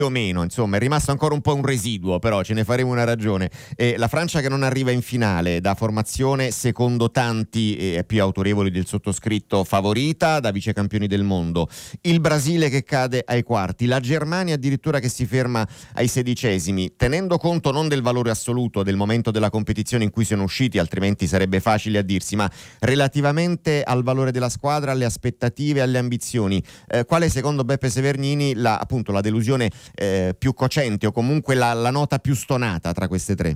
o meno, insomma è rimasto ancora un po' un residuo, però ce ne faremo una ragione. La Francia che non arriva in finale, da formazione secondo tanti più autorevoli del sottoscritto favorita, da vicecampioni del mondo, il Brasile che cade ai quarti, la Germania addirittura che si ferma ai sedicesimi, tenendo conto non del valore assoluto del momento della competizione in cui sono usciti, altrimenti sarebbe facile a dirsi, ma relativamente al valore della squadra, alle aspettative, alle ambizioni, quale secondo Beppe Severnini appunto la delusione più cocente o comunque la nota più stonata tra queste tre?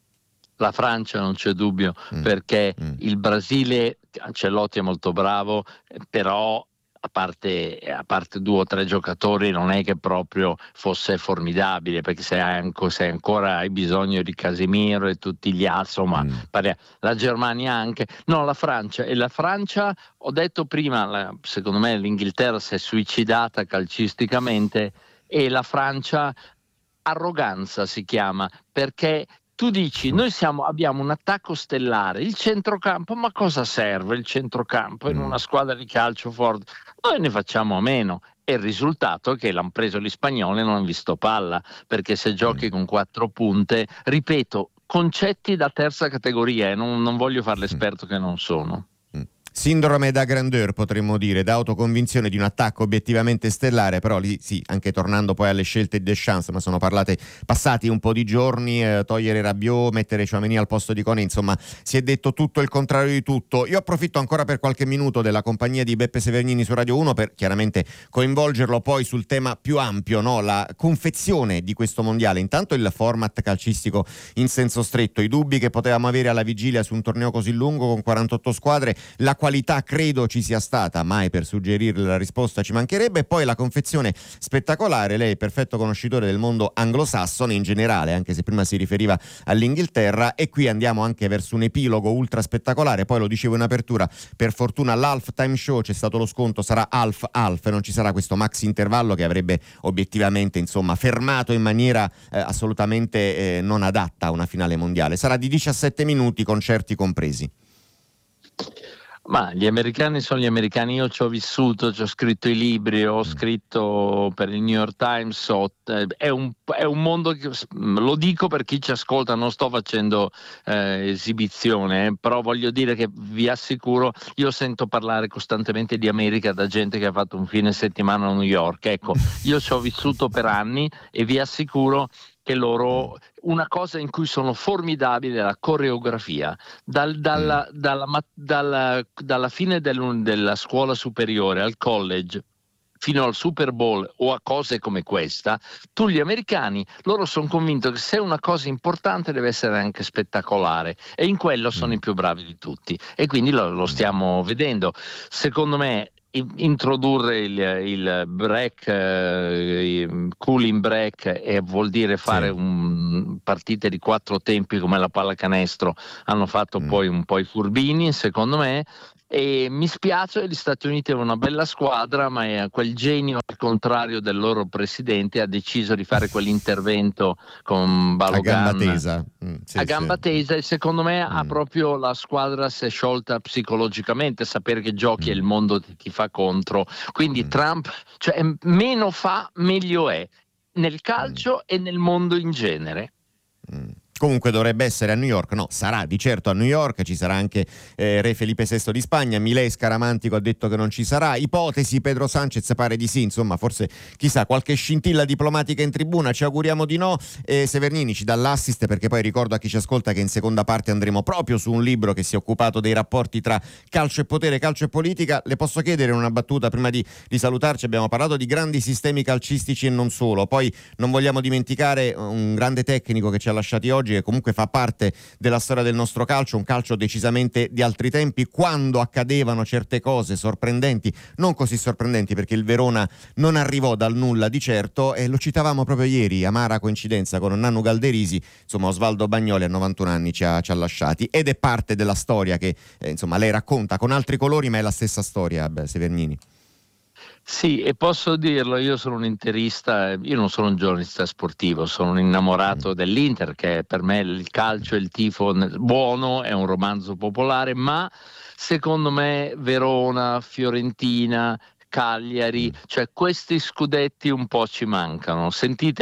La Francia non c'è dubbio, perché il Brasile, Ancelotti è molto bravo, però a parte 2 o 3 giocatori non è che proprio fosse formidabile, perché se ancora hai bisogno di Casemiro e tutti gli altri, insomma, la Germania anche, no, la Francia, ho detto prima, secondo me l'Inghilterra si è suicidata calcisticamente, e la Francia arroganza si chiama, perché tu dici noi abbiamo un attacco stellare, il centrocampo, ma cosa serve il centrocampo in una squadra di calcio forte? Noi ne facciamo a meno, e il risultato è che l'hanno preso gli spagnoli e non hanno visto palla, perché se giochi con 4 punte, ripeto, concetti da terza categoria, e non voglio fare l'esperto che non sono. Sindrome da grandeur, potremmo dire, da autoconvinzione di un attacco obiettivamente stellare, però lì sì, anche tornando poi alle scelte di Deschamps, ma sono passati un po' di giorni, togliere Rabiot, mettere Tchouaméni al posto di Koné, insomma si è detto tutto il contrario di tutto. Io approfitto ancora per qualche minuto della compagnia di Beppe Severnini su Radio 1 per chiaramente coinvolgerlo poi sul tema più ampio, no? La confezione di questo mondiale, intanto il format calcistico in senso stretto, i dubbi che potevamo avere alla vigilia su un torneo così lungo con 48 squadre, la qualità credo ci sia stata, mai per suggerirle la risposta ci mancherebbe, e poi la confezione spettacolare. Lei è perfetto conoscitore del mondo anglosassone in generale, anche se prima si riferiva all'Inghilterra, e qui andiamo anche verso un epilogo ultra spettacolare. Poi lo dicevo in apertura, per fortuna l'halftime show, c'è stato lo sconto, sarà half e non ci sarà questo maxi intervallo che avrebbe obiettivamente insomma fermato in maniera assolutamente non adatta a una finale mondiale. Sarà di 17 minuti, concerti compresi. Ma gli americani sono gli americani, io ci ho vissuto, ci ho scritto i libri, ho scritto per il New York Times, è un mondo che, lo dico per chi ci ascolta, non sto facendo esibizione, però voglio dire che vi assicuro, io sento parlare costantemente di America da gente che ha fatto un fine settimana a New York, ecco, io ci ho vissuto per anni e vi assicuro che loro, una cosa in cui sono formidabili è la coreografia. Dalla fine della scuola superiore al college fino al Super Bowl o a cose come questa, tu gli americani, loro sono convinti che se una cosa importante deve essere anche spettacolare, e in quello sono i più bravi di tutti, e quindi lo stiamo vedendo. Secondo me introdurre il break, cooling break, e vuol dire fare partite di 4 tempi come la pallacanestro hanno fatto poi un po' i furbini, secondo me. E mi spiace, gli Stati Uniti avevano una bella squadra, ma quel genio, al contrario del loro presidente, ha deciso di fare quell'intervento con Balogun a gamba tesa, a gamba tesa, e secondo me ha proprio, la squadra si è sciolta psicologicamente, sapere che giochi e il mondo ti fa contro, quindi Trump, cioè, meno fa meglio è nel calcio e nel mondo in genere. Comunque dovrebbe essere a New York, no, sarà di certo a New York, ci sarà anche Re Felipe VI di Spagna, Milei Scaramantico ha detto che non ci sarà, ipotesi Pedro Sanchez pare di sì, insomma forse chissà qualche scintilla diplomatica in tribuna, ci auguriamo di no. Severnini ci dà l'assist, perché poi ricordo a chi ci ascolta che in seconda parte andremo proprio su un libro che si è occupato dei rapporti tra calcio e potere, calcio e politica. Le posso chiedere una battuta prima di salutarci? Abbiamo parlato di grandi sistemi calcistici e non solo, poi non vogliamo dimenticare un grande tecnico che ci ha lasciati oggi, che comunque fa parte della storia del nostro calcio, un calcio decisamente di altri tempi, quando accadevano certe cose sorprendenti, non così sorprendenti perché il Verona non arrivò dal nulla di certo, e lo citavamo proprio ieri, amara coincidenza con Nannu Galderisi, insomma Osvaldo Bagnoli a 91 anni ci ha lasciati, ed è parte della storia che insomma lei racconta con altri colori, ma è la stessa storia, Severnini. Sì, e posso dirlo, io sono un interista, io non sono un giornalista sportivo, sono un innamorato dell'Inter, che per me il calcio e il tifo buono è un romanzo popolare, ma secondo me Verona, Fiorentina, Cagliari, cioè questi scudetti un po' ci mancano. Sentite